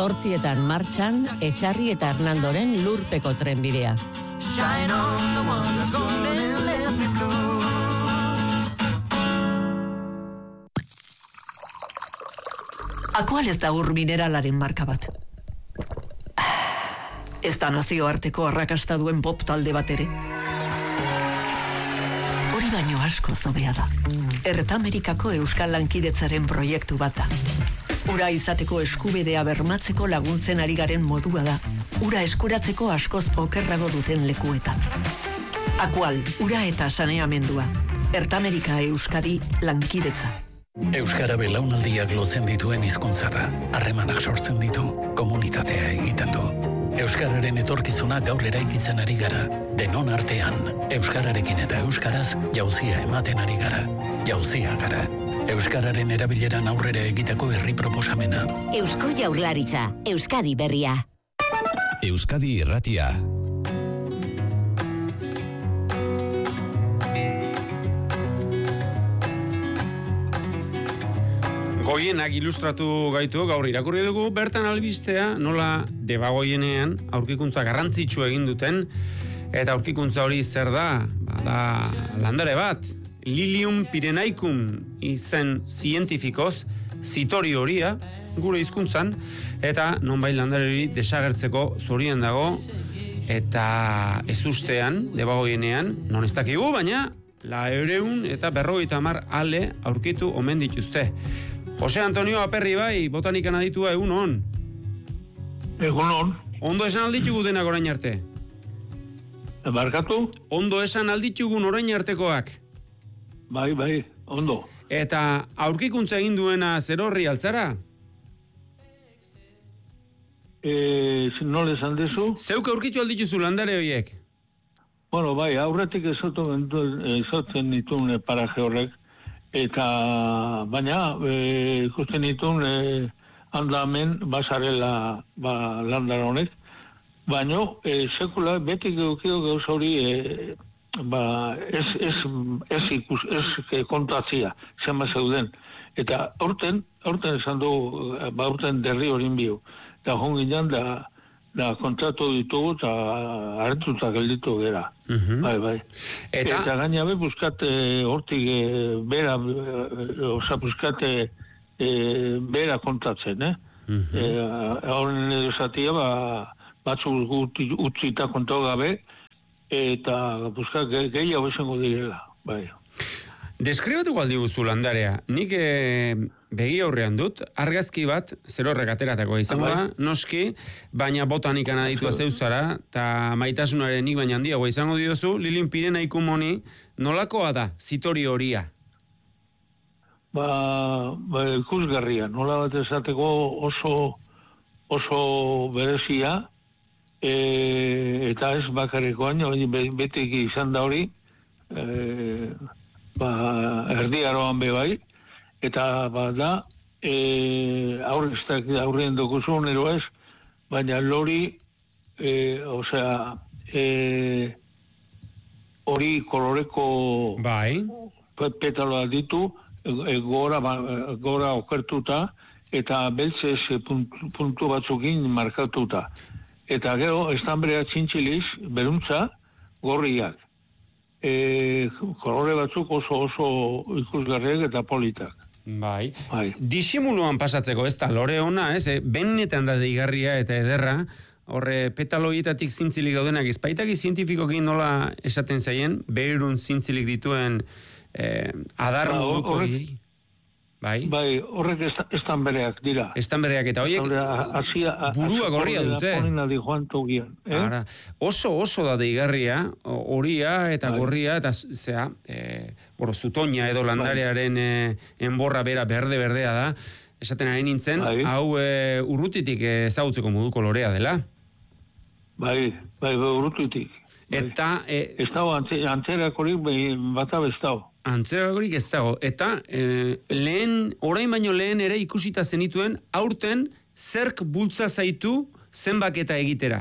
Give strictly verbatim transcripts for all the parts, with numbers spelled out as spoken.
Zortzietan martxan, Etxarri eta Hernandoren lurpeko trenbidea. Akual ez da ur mineralaren marka bat. Ez da nazioarteko arrakasta duen pop talde bat ere. Hori baino asko zobea da. Ertamerikako Euskal Lankidetzaren proiektu bat da. Ura izateko eskubidea bermatzeko laguntzen ari garen modua da. Ura eskuratzeko askoz okerrago duten lekuetan. Akual, ura eta saneamendua. Ertamerika Euskadi Lankidetza. Euskara belaunaldiak lotzen dituen hizkuntza da. Harremanak sortzen ditu, komunitatea egiten du. Euskararen etorkizuna gaur eraikitzen ari gara. Denon artean, euskararekin eta euskaraz jauzia ematen ari gara. Jauzia gara. Euskararen erabileran aurrera egiteko herri proposamena. Eusko Jaurlaritza, Euskadi berria. Euskadi irratia. Goienak ilustratu gaitu gaur irakurri dugu, bertan albistea nola Debagoienean aurkikuntza garrantzitsu egin duten, eta aurkikuntza hori zer da? Bada landare bat, Lilium pyrenaicum izen zientifikoz, zitori horia, gure hizkuntzan, eta nonbait landare hori desagertzeko zorien dago, eta ez ustean, Debagoienean, non ez dakigu, baina laurehun eta berrogeita hamar ale aurkitu omen dituzte. Jose Antonio Aperri bai, botanikan aditua, egun on. Egun on. Ondo esan alditugu denak orain arte? Barkatu? Ondo esan alditugun orain artekoak? Bai, bai, ondo. Eta aurkikuntza egin duena zer horri altzara? E, nola esan dezu? Zeuk aurkitu aldituzu landare horiek? Bueno, bai, aurretik ezoten ditun paraje horrek, eta baina e, ikusten ditun e, handamen basarela ba, landar honek, baina e, sekula betik eukio gauz hori e, ba, ez, ez, ez, ikus, ez kontatzia, zenba zeuden. Eta aurten, aurten esan du, ba, aurten derri horin biu. Eta jonginan da, da kontratu ditugu eta hartuta gelditu gera. Uh-huh. Bai, bai. Eta, eta gaina be, buskat e, hortik e, bera, e, oza, buskat e, e, bera kontatzen, eh? Uh-huh. Horren e, edo zatia, ba, batzuk utzita kontau gabe, eta buskat ge, gehiago esango direla, bai. Deskribatu galdi guzu landarea. Nik e, begi aurrean dut, argazki bat, zer horrek ateratako izango da, noski, baina botanikan aditua zeuzara, eta maitasunaren nik baina handiagoa izango diozu, Lilium pyrenaicum honi, nolakoa da, zitori horia? Ba, ba ikusgarria, nola bat esateko oso, oso berezia, e, eta ez bakarrikoan, betik izan da hori, e, ba, erdiaroan be bai, eta ba da, e, aurreztak aurrien dokuzun ero ez, baina lori, e, osea, e, hori koloreko bai. petaloa ditu, e, gora, gora okertuta, eta beltzez puntu, puntu batzukin markatuta. Eta gero, estambrea txintxiliz, beruntza, gorriak. E, kolore batzuk oso oso ikusgarriak eta politak. Bai. bai. Disimuluan pasatzeko ez da, lore ona, ez? E, benetan da deigarria eta ederra, horre petaloietatik zintzilik daudenak, ezpaitaki zientifikokin nola esaten zaien, behirun zintzilik dituen eh, adar ba, moduko hori. Bai, bai, horrek estan bereak dira. Estan bereak eta horiek burua gorria dute. Eh? Ara, oso oso da deigarria, horia eta bai. Gorria, eta zea, e, boro, zutoina edo landarearen e, enborra bera berde-berdea da. Esaten ari nintzen, bai. Hau e, urrutitik ezagutzeko moduko lorea dela. Bai, bai, bai urrutitik. Bai. Eta... E, ez dago, antzerakorik bat abez dago. Antzeragorik ez dago. Eta e, lehen, orain baino lehen ere ikusita zenituen, aurten zerk bultza zaitu zenbaketa egitera?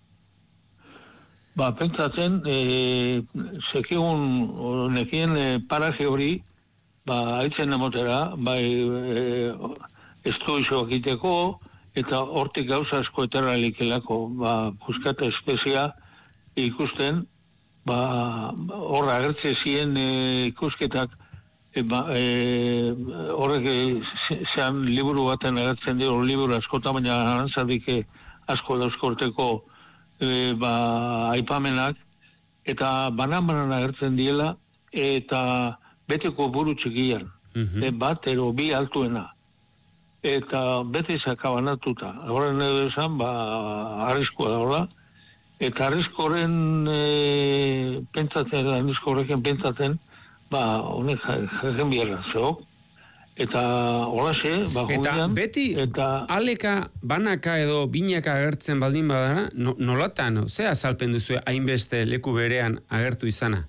Ba, pentsatzen, e, sekigun, nekien e, paraje hori, ba, haitzen emotera, bai, e, estuizioak iteko, eta hortik gauza asko eterralikelako, ba, puskata espezia ikusten, ba, horra agertze ziren e, ikusketak, e, ba, e, horrek e, zean liburu baten agertzen dira, liburu askota, baina arantzadik asko dauzkorteko e, ba, aipamenak, eta banan-banan agertzen diela, eta beteko buru txikian, mm-hmm. e, bat, ero bi altuena. Eta beti zakabanatuta. Horren edo esan, ba, arriskoa da hola. Eta arriskoren e, pentsatzen, arrisko horreken pentsatzen, ba, honek jaken bierra, zeok. Eta holaxe, ba, Eta jubian, beti, eta... aleka, banaka edo binaka agertzen baldin badara, no, nolatan, ze azalpen duzu hainbeste leku berean agertu izana?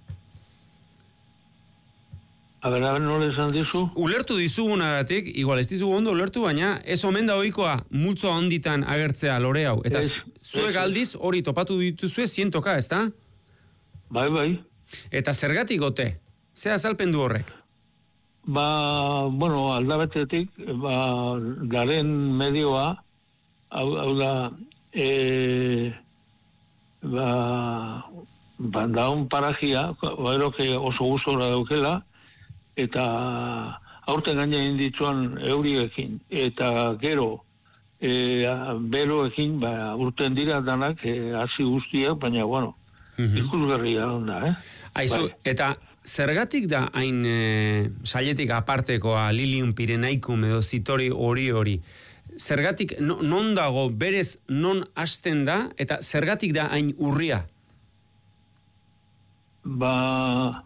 A ber, a ber, nola esan dizu? Ulertu dizugunagatik, igual ez dizugu ondo ulertu, baina ez omen da ohikoa multzo handitan agertzea lore hau. Eta Ez, zuek ez, aldiz hori topatu dituzue zientoka, ezta? Bai, bai. Eta zergatik gote? Ze azalpen du horrek? Ba, bueno, aldabetetik, ba, garen medioa, hau, hau da, e, ba, ba, daun parajia, baeroke oso gustora daukela, eta aurten gaina inditzuan euriekin, eta gero, e, beroekin, ba, urten dira danak, e, hasi guztiak, baina, bueno, mm-hmm. ikusgarria onda, eh? Aizu, bai. Eta zergatik da hain e, sailetik apartekoa Lilium Pirenaicum edo zitori hori hori? Zergatik, no, non dago, berez non hasten da, eta zergatik da hain urria? Ba...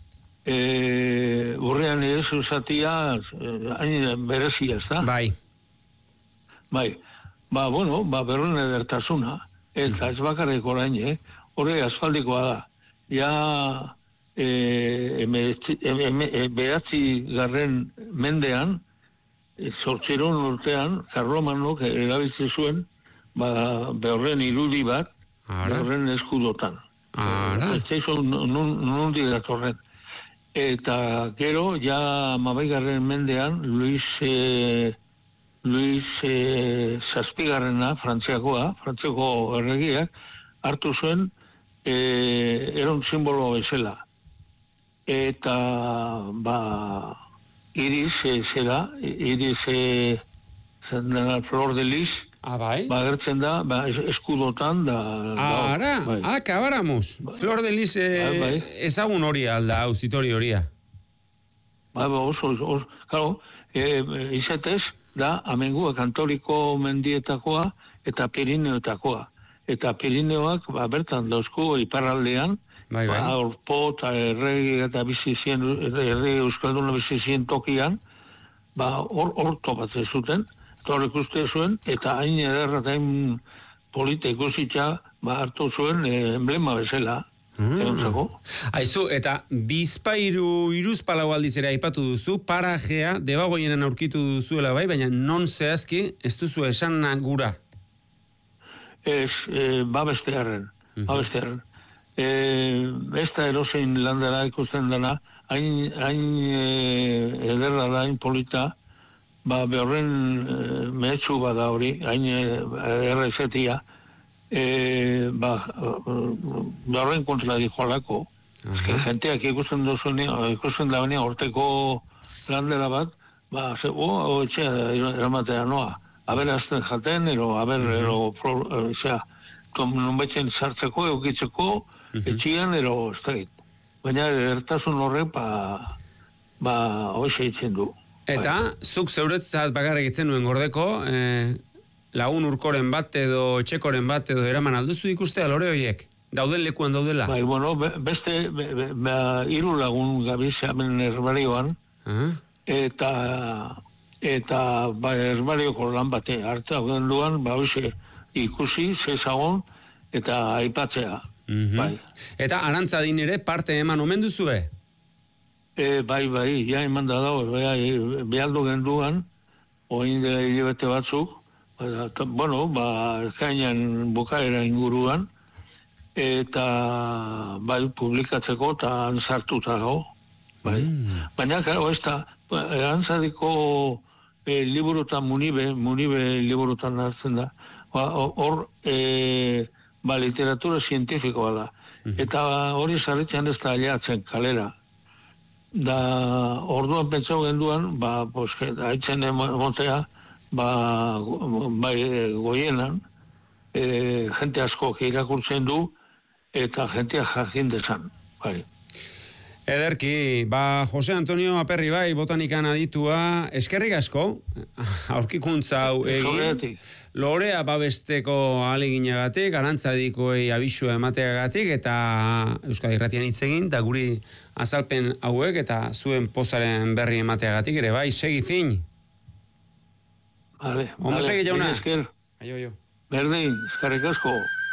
E, urrean ere zuzatia hain berezia, ez da? Bai. Bai. Ba, bueno, ba, berren edertasuna. Eta ez bakarrik orain, eh? Horre asfaldikoa da. Ja, e, behatzi garren mendean, zortziron urtean, Karlomanok erabiltzen zuen, ba, berren irudi bat, berren eskudotan. Ara. Ez zaizu nundi datorren. Eta gero, ja mabaigarren mendean, Luis, eh, Luis eh, Zazpigarrena, frantziakoa, frantziako erregiak, hartu zuen eh, eron simbolo bezala. Eta, ba, iris, eh, zera, iris, eh, zendena, flor de lis, Ah, bai? Ba, gertzen da, ba, eskudotan, da... Ah, ara, bai. akabáramos. Bai. Flor de lis eh, bai, bai. Ezagun hori alda, auzitori horia. Ba, ba, oso, oso, claro, e, izetez, da, amengu, kantoriko mendietakoa eta Pirineoetakoa. Eta Pirineoak, ba, bertan dauzko iparraldean, bai, bai. Ba, orpo eta erregi eta bizizien, erregi euskalduna bizizien tokian, ba, hor, hor topatzen zuten, horrek uste zuen, eta hain ederra eta hain polita ikusitza, ba, hartu zuen eh, emblema bezala. Mm. Aizu, eta bizpairu iruz palau aldiz ere aipatu duzu, parajea, debagoienan aurkitu duzuela bai, baina non zehazki, ez duzu esan gura? Ez, eh, babestearen, mm-hmm. babestearen. Eh, ez da erosein landara ikusten dena, hain, hain eh, ederra da, hain polita, ba, behorren e, mehetxu bada hori, hain errezetia, e, ba, behorren kontra dijoalako. Uh-huh. Jenteak ikusten duzuen, ikusten da baina horteko landera bat, ba, ze, o, o, etxea eramatea noa. Aber azten jaten, ero, aber, uh-huh. ero, osea, non betzen sartzeko, eukitzeko, uh-huh. etxian, ero, ez da. Baina ertasun horrek, ba, ba, hoxe itzen du. Eta, zuk zeuretzat bakarrik itzen nuen gordeko, eh, lagun urkoren bat edo etxekoren bat edo eraman alduzu ikustea lore horiek? Dauden lekuan daudela? Bai, bueno, beste, be, be, be, iru lagun gabiz hemen herbarioan, uh-huh. eta, eta ba, herbarioko lan bate hartza gauden duan, ba, hoxe, ikusi, zezagon, eta aipatzea. Uh-huh. Bai. Eta Arantzadin ere parte eman omen duzue? E, bai, bai, ja eman da dago, bai, behaldo genduan, oin dela hilabete batzuk, ba, ta, bueno, ba, kainan bukaera inguruan, eta bai, publikatzeko eta sartuta dago, bai. Mm. Baina, karo, ez da, Arantzadiko e, liburutan munibe, munibe liburutan hartzen da, ba, hor, e, ba, literatura zientifikoa da. Eta hori sarritzen ez da aliatzen kalera. Da, orduan pentsau genduan, ba, pues, haitzen emotea, ba, bai, goienan, e, jente asko irakurtzen du, eta jentea jakin desan, bai. Ederki, ba, Jose Antonio Aperri bai, botanikan aditua, eskerrik asko, aurkikuntza hau egin, lorea babesteko aleginagatik, arantzadikoei abisua emateagatik, eta Euskadi Irratian hitz egin, eta guri azalpen hauek, eta zuen pozaren berri emateagatik, ere bai, segi fin. Vale, Ondo vale, segi jauna. esker. Aio, aio. Berdin, eskerrik asko.